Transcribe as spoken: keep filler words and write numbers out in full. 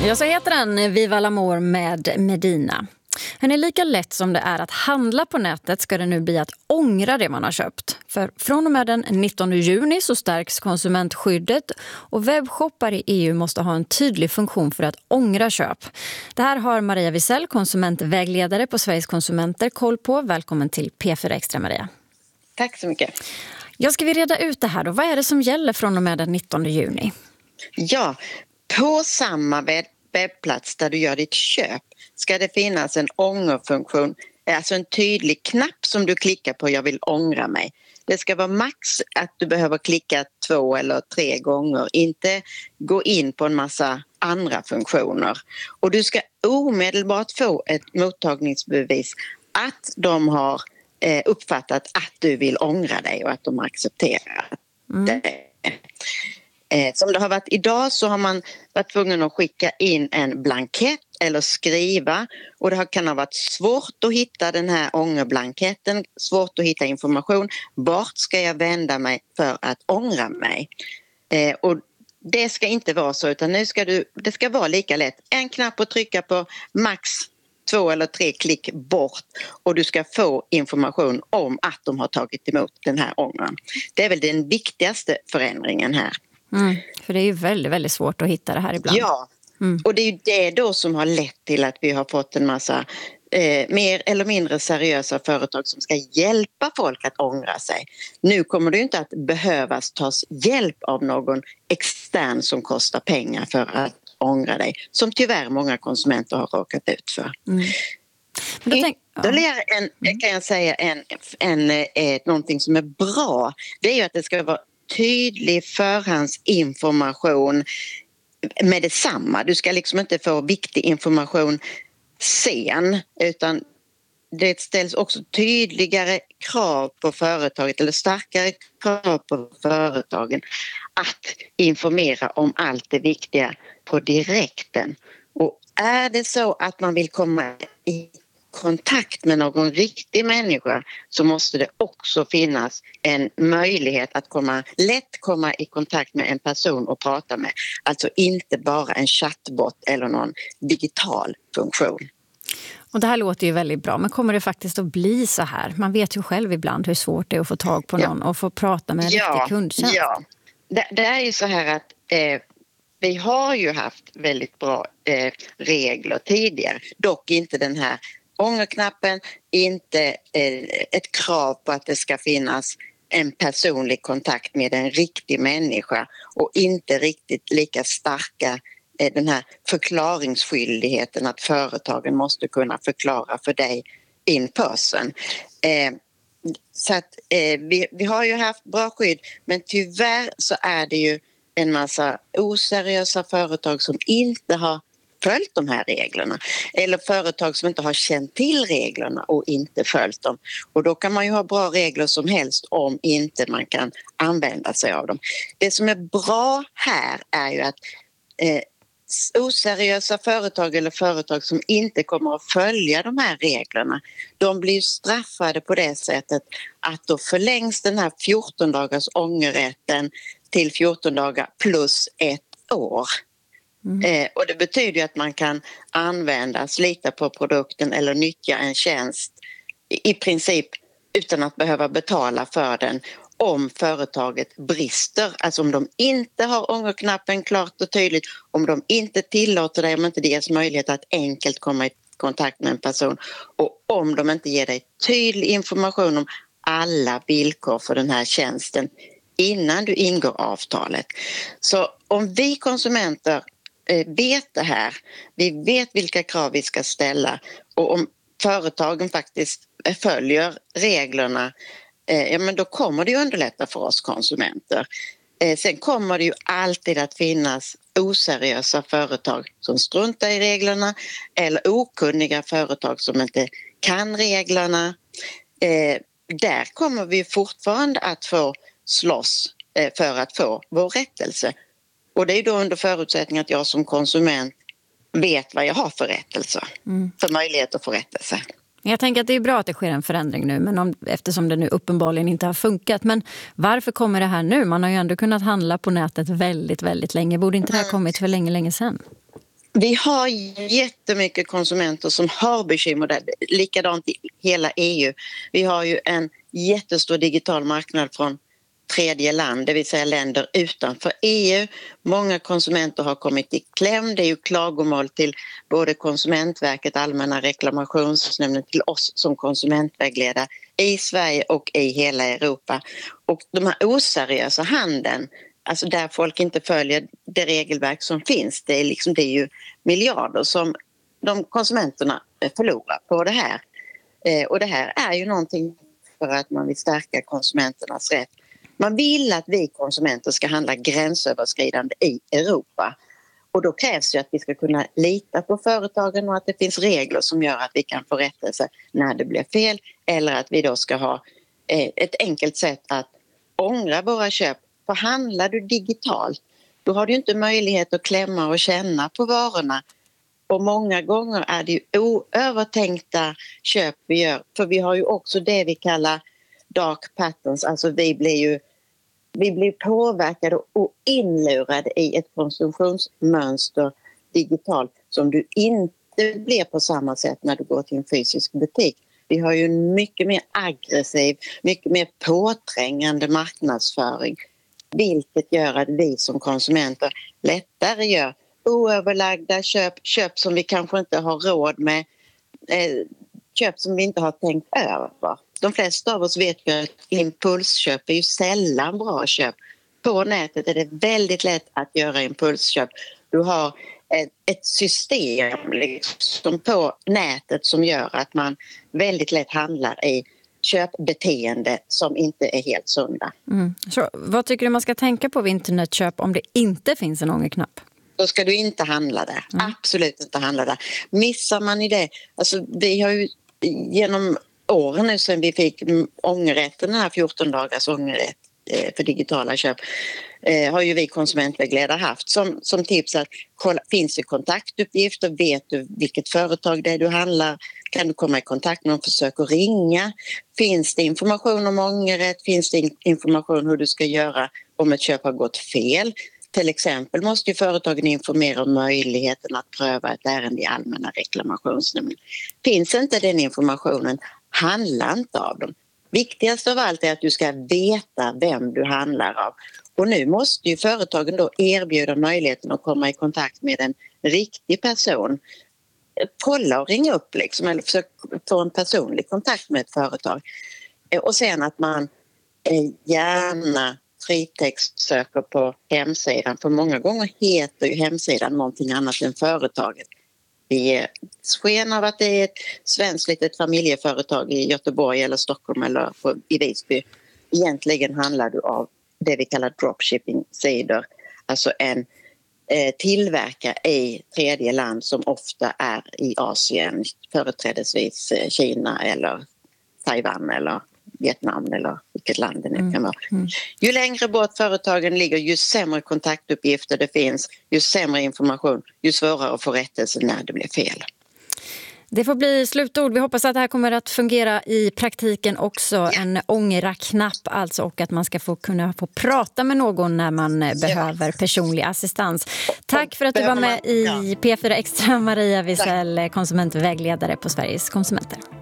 Ja, så heter den Viva l'Amour med Medina. Den är lika lätt som det är att handla på nätet ska det nu bli att ångra det man har köpt. För från och med den nittonde juni så stärks konsumentskyddet och webbshoppar i E U måste ha en tydlig funktion för att ångra köp. Det här har Maria Wisell, konsumentvägledare på Sveriges konsumenter, koll på. Välkommen till P fyra Extra, Maria. Tack så mycket. Jag ska vi reda ut det här då. Vad är det som gäller från och med den nittonde juni? Ja, på samma webb- webbplats där du gör ditt köp ska det finnas en ångerfunktion, alltså en tydlig knapp som du klickar på, jag vill ångra mig. Det ska vara max att du behöver klicka två eller tre gånger, inte gå in på en massa andra funktioner. Och du ska omedelbart få ett mottagningsbevis att de har eh, uppfattat att du vill ångra dig och att de accepterar mm. det. Som det har varit idag så har man varit tvungen att skicka in en blankett eller skriva, och det kan ha varit svårt att hitta den här ångerblanketten, svårt att hitta information. Vart ska jag vända mig för att ångra mig? Eh, och det ska inte vara så, utan nu ska du, det ska vara lika lätt. En knapp att trycka på, max två eller tre klick bort, och du ska få information om att de har tagit emot den här ångern. Det är väl den viktigaste förändringen här. Mm, för det är ju väldigt, väldigt svårt att hitta det här ibland. Ja, mm. och det är ju det då som har lett till att vi har fått en massa eh, mer eller mindre seriösa företag som ska hjälpa folk att ångra sig. Nu kommer det ju inte att behövas tas hjälp av någon extern som kostar pengar för att ångra dig, som tyvärr många konsumenter har råkat ut för. Mm. Men då tänk, Ytterligare en, kan jag säga en, en, eh, någonting som är bra, det är ju att det ska vara tydlig förhandsinformation med detsamma. Du ska liksom inte få viktig information sen, utan det ställs också tydligare krav på företaget, eller starkare krav på företagen att informera om allt det viktiga på direkten. Och är det så att man vill komma i kontakt med någon riktig människa så måste det också finnas en möjlighet att komma, lätt komma i kontakt med en person och prata med. Alltså inte bara en chattbot eller någon digital funktion. Och det här låter ju väldigt bra, men kommer det faktiskt att bli så här? Man vet ju själv ibland hur svårt det är att få tag på någon ja. och få prata med en ja, riktig kundtjänst. Ja, det, det är ju så här att eh, vi har ju haft väldigt bra eh, regler tidigare, dock inte den här ångerknappen, inte eh, ett krav på att det ska finnas en personlig kontakt med en riktig människa, och inte riktigt lika starka eh, den här förklaringsskyldigheten att företagen måste kunna förklara för dig in person. Eh, så att eh, vi, vi har ju haft bra skydd, men tyvärr så är det ju en massa oseriösa företag som inte har följt de här reglerna, eller företag som inte har känt till reglerna och inte följt dem. Och då kan man ju ha bra regler som helst om inte man kan använda sig av dem. Det som är bra här är ju att eh, oseriösa företag eller företag som inte kommer att följa de här reglerna, de blir straffade på det sättet att då förlängs den här fjorton dagars ångerrätten till fjorton dagar plus ett år. Mm. Eh, och det betyder ju att man kan använda, slita på produkten eller nyttja en tjänst i, i princip utan att behöva betala för den om företaget brister. Alltså om de inte har ångerknappen klart och tydligt, om de inte tillåter dig, om inte det ges möjlighet att enkelt komma i kontakt med en person, och om de inte ger dig tydlig information om alla villkor för den här tjänsten innan du ingår avtalet. Så om vi konsumenter vet det här, vi vet vilka krav vi ska ställa, och om företagen faktiskt följer reglerna, ja, men då kommer det ju underlätta för oss konsumenter. Sen kommer det ju alltid att finnas oseriösa företag som struntar i reglerna, eller okunniga företag som inte kan reglerna. Där kommer vi fortfarande att få slåss för att få vår rättelse. Och det är då under förutsättning att jag som konsument vet vad jag har för rättelse, mm. för möjlighet att få rättelse. Jag tänker att det är bra att det sker en förändring nu, men om, eftersom det nu uppenbarligen inte har funkat. Men varför kommer det här nu? Man har ju ändå kunnat handla på nätet väldigt, väldigt länge. Borde inte det här kommit för länge, länge sedan? Vi har jättemycket konsumenter som har bekymmer där. Likadant i hela E U. Vi har ju en jättestor digital marknad från tredje land, det vill säga länder utanför E U. Många konsumenter har kommit i kläm. Det är ju klagomål till både Konsumentverket, Allmänna reklamationsnämnden, till oss som konsumentvägledare i Sverige och i hela Europa. Och de här oseriösa handeln, alltså där folk inte följer det regelverk som finns, det är, liksom, det är ju miljarder som de konsumenterna förlorar på det här. Eh, och det här är ju någonting för att man vill stärka konsumenternas rätt. Man vill att vi konsumenter ska handla gränsöverskridande i Europa. Och då krävs det att vi ska kunna lita på företagen och att det finns regler som gör att vi kan få rättelse när det blir fel. Eller att vi då ska ha eh, ett enkelt sätt att ångra våra köp. För handlar du digitalt, då har du inte möjlighet att klämma och känna på varorna. Och många gånger är det ju oövertänkta köp vi gör. För vi har ju också det vi kallar dark patterns. Alltså vi blir ju vi blir påverkade och inlurade i ett konsumtionsmönster digitalt som du inte blir på samma sätt när du går till en fysisk butik. Vi har ju en mycket mer aggressiv, mycket mer påträngande marknadsföring. Vilket gör att vi som konsumenter lättare gör oöverlagda köp, köp som vi kanske inte har råd med, eh, köp som vi inte har tänkt över. De flesta av oss vet ju att impulsköp är ju sällan bra köp. På nätet är det väldigt lätt att göra impulsköp. Du har ett, ett system liksom på nätet som gör att man väldigt lätt handlar i köpbeteende som inte är helt sunda. Mm. Så, vad tycker du man ska tänka på vid internetköp om det inte finns en ångerknapp? Då ska du inte handla där. Mm. Absolut inte handla där. Missar man i det, alltså vi har ju genom åren nu sedan vi fick ångerrätten, den här fjorton dagars ångerrätt för digitala köp, eh, har ju vi konsumentvägledare haft som, som tips att kolla, finns det kontaktuppgifter, vet du vilket företag det är du handlar, kan du komma i kontakt med dem, försök att ringa, finns det information om ångerrätt, finns det information hur du ska göra om ett köp har gått fel. Till exempel måste ju företagen informera om möjligheten att pröva ett ärende i Allmänna reklamationsnämnden. Finns inte den informationen, handla inte av dem. Viktigast av allt är att du ska veta vem du handlar av. Och nu måste ju företagen då erbjuda möjligheten att komma i kontakt med en riktig person. Kolla och ringa upp liksom, eller försöka få en personlig kontakt med ett företag. Och sen att man gärna fritext söker på hemsidan. För många gånger heter ju hemsidan någonting annat än företaget. Det ger sken av att det är ett svenskt litet familjeföretag i Göteborg eller Stockholm eller i Visby. Egentligen handlar det av det vi kallar dropshipping-sidor. Alltså en eh, tillverkare i tredje land som ofta är i Asien, företrädesvis Kina eller Taiwan eller Vietnam eller vilket land det nu kan vara. Mm. Ju längre bort företagen ligger, ju sämre kontaktuppgifter det finns, ju sämre information, ju svårare att få rättelse när det blir fel. Det får bli slutord. Vi hoppas att det här kommer att fungera i praktiken också. Ja. En ångra-knapp alltså, och att man ska få kunna få prata med någon när man ja. behöver personlig assistans. Tack för att du var med i P fyra Extra, Maria Wisell, konsumentvägledare på Sveriges konsumenter.